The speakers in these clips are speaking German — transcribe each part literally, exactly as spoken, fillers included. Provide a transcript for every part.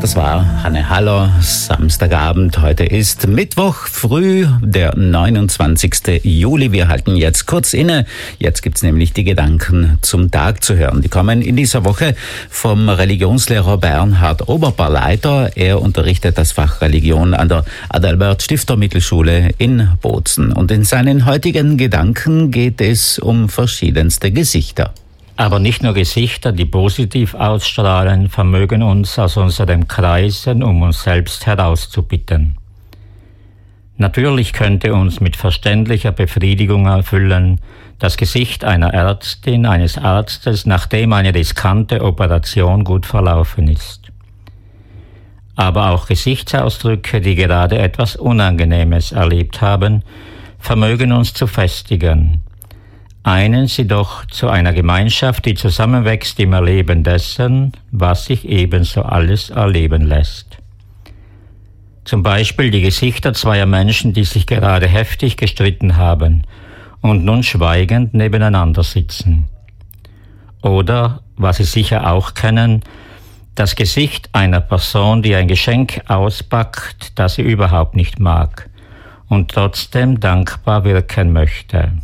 Das war Hanne Haller, Samstagabend. Heute ist Mittwoch früh, der neunundzwanzigste Juli. Wir halten jetzt kurz inne. Jetzt gibt's nämlich die Gedanken zum Tag zu hören. Die kommen in dieser Woche vom Religionslehrer Bernhard Oberparleiter. Er unterrichtet das Fach Religion an der Adalbert Stifter Mittelschule in Bozen. Und in seinen heutigen Gedanken geht es um verschiedenste Gesichter. Aber nicht nur Gesichter, die positiv ausstrahlen, vermögen uns aus unserem Kreisen, um uns selbst herauszubitten. Natürlich könnte uns mit verständlicher Befriedigung erfüllen das Gesicht einer Ärztin, eines Arztes, nachdem eine riskante Operation gut verlaufen ist. Aber auch Gesichtsausdrücke, die gerade etwas Unangenehmes erlebt haben, vermögen uns zu festigen. Einen sie doch zu einer Gemeinschaft, die zusammenwächst im Erleben dessen, was sich ebenso alles erleben lässt. Zum Beispiel die Gesichter zweier Menschen, die sich gerade heftig gestritten haben und nun schweigend nebeneinander sitzen. Oder, was Sie sicher auch kennen, das Gesicht einer Person, die ein Geschenk auspackt, das sie überhaupt nicht mag und trotzdem dankbar wirken möchte.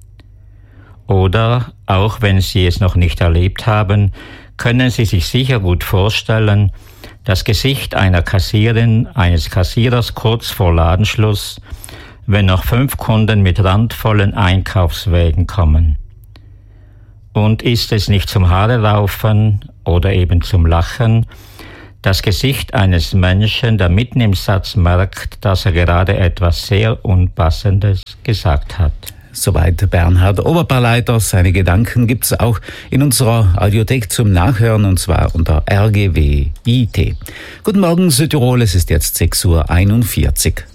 Oder, auch wenn Sie es noch nicht erlebt haben, können Sie sich sicher gut vorstellen, das Gesicht einer Kassiererin, eines Kassierers kurz vor Ladenschluss, wenn noch fünf Kunden mit randvollen Einkaufswägen kommen. Und ist es nicht zum Haareraufen oder eben zum Lachen, das Gesicht eines Menschen, der mitten im Satz merkt, dass er gerade etwas sehr Unpassendes gesagt hat. Soweit Bernhard Oberparleiter. Seine Gedanken gibt's auch in unserer Audiothek zum Nachhören, und zwar unter R G W I T. Guten Morgen Südtirol, es ist jetzt sechs Uhr einundvierzig.